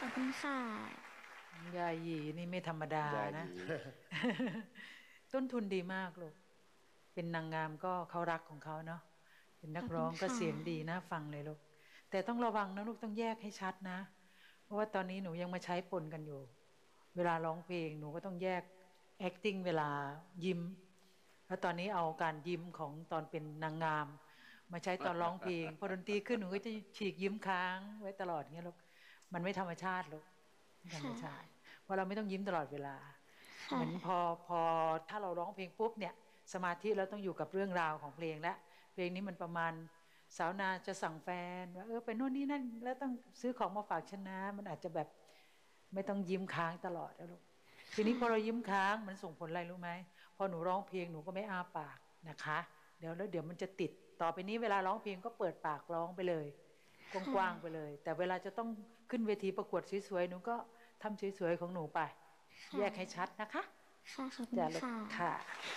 อบคุณค่ะยาหยีนี่ไม่ธรรมดานะ ต้นทุนดีมากลูกเป็นนางงามก็เขารักของเขาเนาะเป็นนักร้องก็เสียงดีนะฟังเลยลูกแต่ต้องระวังนะลูกต้องแยกให้ชัดนะเพราะว่าตอนนี้หนูยังมาใช้ปนกันอยู่เวลาร้องเพลงหนูก็ต้องแยก acting เวลายิ้มแล้วตอนนี้เอาการยิ้มของตอนเป็นนางงามมาใช้ตอนร้องเพลงพอดนตรีขึ้นหนูก็จะฉีกยิ้มค้างไว้ตลอดเงี้ยลูกมันไม่ธรรมชาติลูกไม่ธรรมชาติเพราะเราไม่ต้องยิ้มตลอดเวลาเหมือนพอถ้าเราร้องเพลงปุ๊บเนี่ยสมาธิเราต้องอยู่กับเรื่องราวของเพลงและเพลงนี้มันประมาณสาวนาจะสั่งแฟนว่าไปโน่นนี่นั่นแล้วต้องซื้อของมาฝากฉันนะมันอาจจะแบบไม่ต้องยิ้มค้างตลอดแล้วลูกทีนี้พอเรายิ้มค้างมันส่งผลอะไรรู้ไหมพอหนูร้องเพลงหนูก็ไม่อ้าปากนะคะเดี๋ยวมันจะติดต่อไปนี้เวลาร้องเพลงก็เปิดปากร้องไปเลยกว้างๆไปเลยแต่เวลาจะต้องขึ้นเวทีประกวดสวยๆหนูก็ทำสวยๆของหนูไปแยกให้ชัดนะคะค่ะขอบคุณค่ะ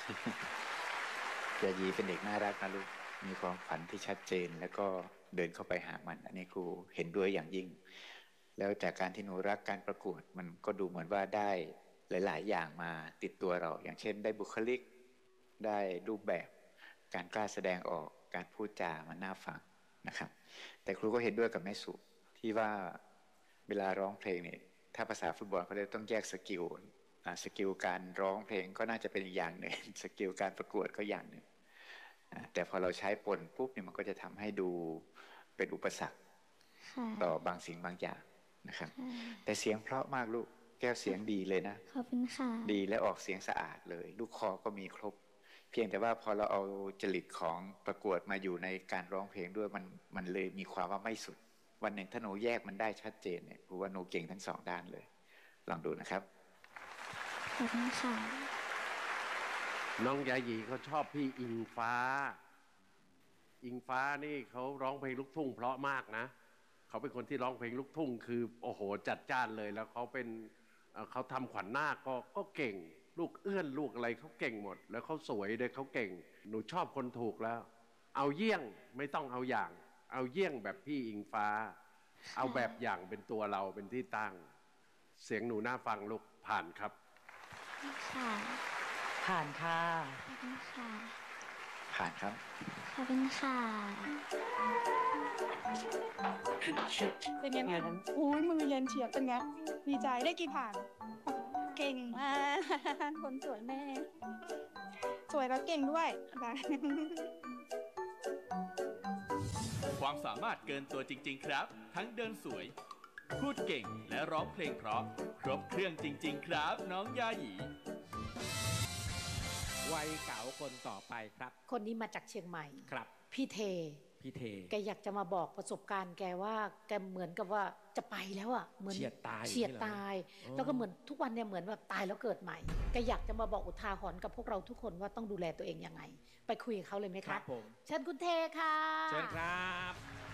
ยายีเป็นเด็กน่ารักนะลูกมีความฝันที่ชัดเจนแล้วก็เดินเข้าไปหามันอันนี้ครูเห็นด้วยอย่างยิ่งแล้วจากการที่หนูรักการประกวดมันก็ดูเหมือนว่าได้หลายๆอย่างมาติดตัวเราอย่างเช่นได้บุคลิกได้รูปแบบการกล้าแสดงออกการพูดจามันน่าฟังนะครับแต่ครูก็เห็นด้วยกับแม่สุที่ว่าเวลาร้องเพลงเนี่ยถ้าภาษาฟุตบอลเขาเรียกต้องแยกสกิลการร้องเพลงก็น่าจะเป็นอย่างหนึ่งสกิลการประกวดก็อย่างหนึ่งแต่พอเราใช้ปนปุ๊บเนี่ยมันก็จะทำให้ดูเป็นอุปสรรคต่อบางสิ่งบางอย่างนะครับแต่เสียงเพราะมากลูกแก้วเสียงดีเลยนะขอบคุณค่ะดีและออกเสียงสะอาดเลยลูกคอก็มีครบเพียงแต่ว่าพอเราเอาจริตของประกวดมาอยู่ในการร้องเพลงด้วยมันเลยมีความว่าไม่สุดวันหนึ่งถ้าหนูแยกมันได้ชัดเจนเนี่ยรู้ว่าหนูเก่งทั้งสองด้านเลยลองดูนะครับขอบคุณค่ะน้องยายีเขาชอบพี่อิงฟ้านี่เขาร้องเพลงลูกทุ่งเพราะมากนะเขาเป็นคนที่ร้องเพลงลูกทุ่งคือโอ้โหจัดจ้านเลยแล้วเขาทำขวัญนาคก็เก่งลูกเอื้อนลูกอะไรเขาเก่งหมดแล้วเขาสวยด้วยเขาเก่งหนูชอบคนถูกแล้วเอาเยี่ยงไม่ต้องเอาอย่างเอาเยี่ยงแบบพี่อิงฟ้าเอาแบบอย่างเป็นตัวเราเป็นที่ตั้งเสียงหนูน่าฟังลูกผ่านครับค่ะผ่านค่ะขอบคุณค่ะผ่านครับขอบคุณค่ะเป็นไงอุ้ยมือเย็นเฉียบเป็นไงดีใจได้กี่ผ่านเก่งมากคนสวยแม่สวยแล้วเก่งด้วยความสามารถเกินตัวจริงๆครับทั้งเดินสวยพูดเก่งและร้องเพลงเพราะครบเครื่องจริงๆครับน้องยาหยีวัยเก๋าคนต่อไปครับคนนี้มาจากเชียงใหม่ครับพี่เทแกอยากจะมาบอกประสบการณ์แกว่าแกเหมือนกับว่าจะไปแล้วอ่ะเหมือนเฉียดตายแล้วก็เหมือนทุกวันเนี่ยเหมือนแบบตายแล้วเกิดใหม่แกอยากจะมาบอกอุทาหรณ์กับพวกเราทุกคนว่าต้องดูแลตัวเองยังไงไปคุยกับเขาเลยไหมครับผมเชิญคุณเทค่ะเชิญครับ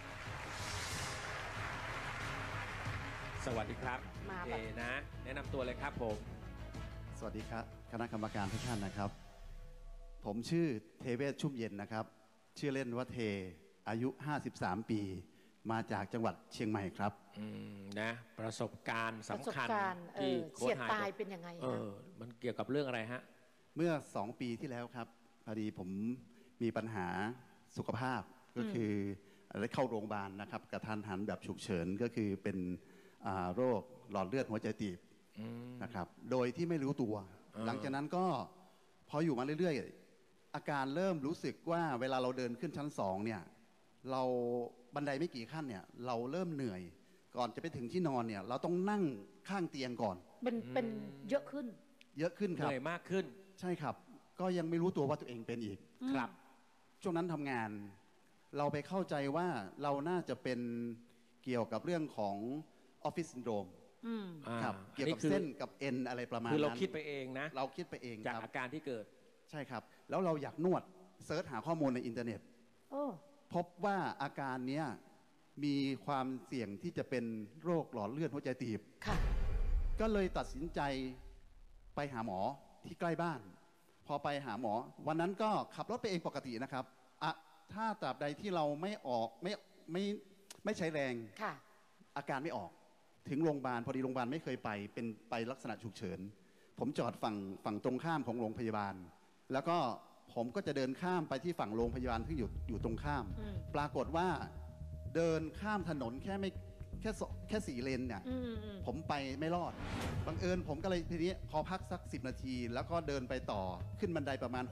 สวัสดีครับเทนะแนะนำตัวเลยครับผมสวัสดีครับคณะกรรมการทุกท่านนะครับผมชื่อเทเวศชุ่มเย็นนะครับชื่อเล่นว่าเทอายุ53ปีมาจากจังหวัดเชียงใหม่ครับนะประสบการณ์สำคัญที่เฉียดตายเป็นยังไงมันเกี่ยวกับเรื่องอะไรฮะเมื่อ2ปีที่แล้วครับพอดีผมมีปัญหาสุขภาพก็คือได้เข้าโรงพยาบาลนะครับกระทันหันแบบฉุกเฉินก็คือเป็นโรคหลอดเลือดหัวใจตีบนะครับโดยที่ไม่รู้ตัวหลังจากนั้นก็พออยู่มาเรื่อยๆอาการเริ่มรู้สึกว่าเวลาเราเดินขึ้นชั้น2เนี่ยเราบันไดไม่กี่ขั้นเนี่ยเราเริ่มเหนื่อยก่อนจะไปถึงที่นอนเนี่ยเราต้องนั่งข้างเตียงก่อนเป็นเยอะขึ้นครับเหนื่อยมากขึ้นใช่ครับก็ยังไม่รู้ตัวว่าตัวเองเป็นอีกครับช่วงนั้นทำงานเราไปเข้าใจว่าเราน่าจะเป็นเกี่ยวกับเรื่องของออฟฟิศซินโดรมครับเกี่ยวกับเส้นกับเอ็นอะไรประมาณนั้นคือเราคิดไปเองนะเราคิดไปเองจากอาการที่เกิดใช่ครับแล้วเราอยากนวดเซิร์ชหาข้อมูลในอินเทอร์เน็ตพบว่าอาการนี้มีความเสี่ยงที่จะเป็นโรคหลอดเลือดหัวใจตีบก็เลยตัดสินใจไปหาหมอที่ใกล้บ้านพอไปหาหมอวันนั้นก็ขับรถไปเองปกตินะครับถ้าตราบใดที่เราไม่ออกไม่ใช้แรงอาการไม่ออกถึงโรงพยาบาลพอดีโรงพยาบาลไม่เคยไปเป็นไปลักษณะฉุกเฉินผมจอดฝั่งตรงข้ามของโรงพยาบาลแล้วก็ผมก็จะเดินข้ามไปที่ฝั่งโรงพยาบาลที่อยู่ตรงข้ามปรากฏว่าเดินข้ามถนนแค่4 เลนเนี่ยผมไปไม่รอดบังเอิญผมก็เลยทีนี้พอพักสัก10 นาทีแล้วก็เดินไปต่อขึ้นบันไดประมาณ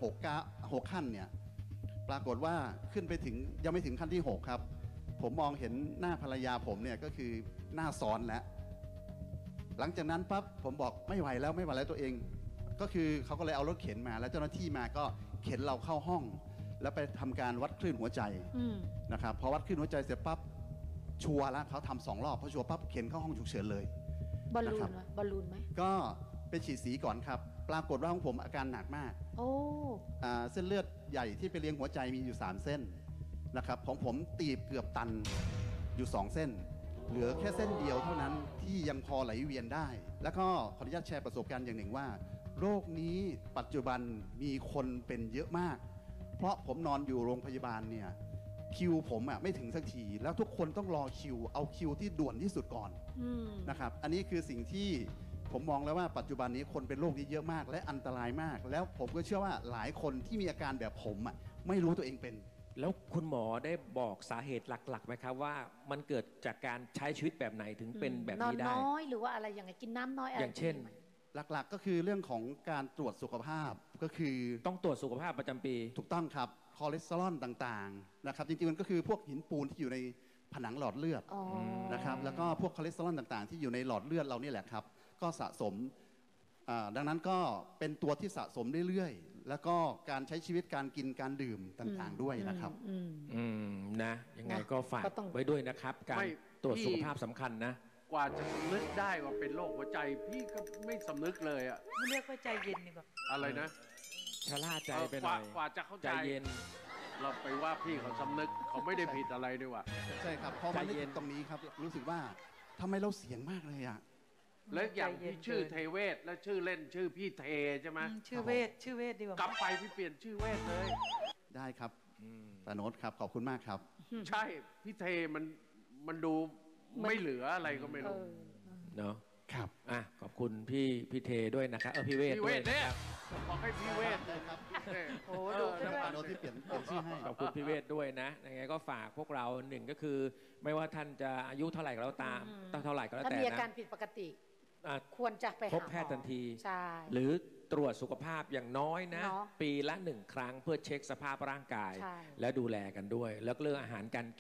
6 ขั้นเนี่ยปรากฏว่าขึ้นไปถึงยังไม่ถึงขั้นที่6ครับผมมองเห็นหน้าภรรยาผมเนี่ยก็คือหน้าซ้อนแล้วหลังจากนั้นปั๊บผมบอกไม่ไหวแล้วตัวเองก็คือเขาก็เลยเอารถเข็นมาแล้วเจ้าหน้าที่มาก็เข็นเราเข้าห้องแล้วไปทำการวัดคลื่นหัวใจนะครับพอวัดคลื่นหัวใจเสร็จปั๊บชัวร์แล้วเขาทำ2 รอบพอชัวร์ปั๊บเข็นเข้าห้องฉุกเฉินเลยบอลลูนไหมก็ไปฉีดสีก่อนครับปรากฏว่าของผมอาการหนักมากเส้นเลือดใหญ่ที่ไปเลี้ยงหัวใจมีอยู่3 เส้นนะครับของผมตีบเกือบตันอยู่2 เส้นเหลือแค่เส้นเดียวเท่านั้นที่ยังพอไหลเวียนได้แล้วก็ขออนุญาตแชร์ประสบการณ์อย่างหนึ่งว่าโรคนี้ปัจจุบันมีคนเป็นเยอะมากเพราะผมนอนอยู่โรงพยาบาลเนี่ยคิวผมไม่ถึงสักทีแล้วทุกคนต้องรอคิวเอาคิวที่ด่วนที่สุดก่อนนะครับอันนี้คือสิ่งที่ผมมองแล้วว่าปัจจุบันนี้คนเป็นโรคนี้เยอะมากและอันตรายมากแล้วผมก็เชื่อว่าหลายคนที่มีอาการแบบผมไม่รู้ตัวเองเป็นแล้วคุณหมอได้บอกสาเหตุหลักๆไหมครับว่ามันเกิดจากการใช้ชีวิตแบบไหนถึงเป็นแบบนี้ได้นอนน้อยหรือว่าอะไรอย่างไรกินน้ำน้อยอะไรอย่างเช่นหลักๆก็คือเรื่องของการตรวจสุขภาพก็คือต้องตรวจสุขภาพประจำปีถูกต้องครับคอเลสเตอรอลต่างๆนะครับจริงๆมันก็คือพวกหินปูนที่อยู่ในผนังหลอดเลือดนะครับแล้วก็พวกคอเลสเตอรอลต่างๆที่อยู่ในหลอดเลือดเรานี่แหละครับก็สะสมดังนั้นก็เป็นตัวที่สะสมเรื่อยๆแล้วก็การใช้ชีวิตการกินการดื่มต่างๆด้วยนะครับนะยังไงก็ฝากไว้ด้วยนะครับการตรวจสุขภาพสำคัญนะกว่าจะสำนึกได้ว่าเป็นโรคหัวใจพี่ก็ไม่สำนึกเลยอ่ะเรียกว่าใจเย็นดีกว่าอะไรนะชะล่าใจไปหน่อยกว่าจะเข้าใจเย็นเราไปว่าพี่เขาสำนึกเขาไม่ได้ผิดอะไรด้วยว่ะใช่ครับพอมาเย็นตรงนี้ครับรู้สึกว่าทำไมเราเสียงมากเลยอ่ะแล้วอย่างที่ชื่อเทเวศและชื่อเล่นชื่อพี่เทใช่ไหมชื่อเวทดีกว่ากลับไปพี่เปลี่ยนชื่อเวทเลยได้ครับตาโน้ตครับขอบคุณมากครับใช่พี่เทมันดูไม่เหลืออะไรก็ไม่รู้เนาะครับขอบคุณพี่เทด้วยนะครับพี่เวทด้วยนะครับขอให้พี่เวทเลยครับโอ้ดูตาโน้ตที่เปลี่ยนชื่อให้ขอบคุณพี่เวทด้วยนะยังไงก็ฝากพวกเราหนึ่งก็คือไม่ว่าท่านจะอายุเท่าไหร่ก็แล้วตามเท่าไหร่ก็แล้วแต่นะถ้ามีอาการผิดปกติควรจะไปพบแพทย์ทันทีใช่หรือตรวจสุขภาพอย่างน้อยนะปีละ1 ครั้งเพื่อเช็คสภาพร่างกายและดูแลกันด้วยแล้วเรื่องอาหารการ